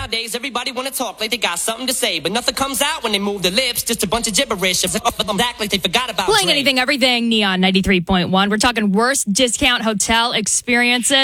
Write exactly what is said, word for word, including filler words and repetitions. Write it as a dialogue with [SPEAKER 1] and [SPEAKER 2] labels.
[SPEAKER 1] Nowadays, everybody want to talk like they got something to say, but nothing comes out when they move their lips. Just a bunch of gibberish. Act like they forgot about
[SPEAKER 2] Playing
[SPEAKER 1] Dre.
[SPEAKER 2] anything, everything, Neon ninety-three point one. We're talking worst discount hotel experiences.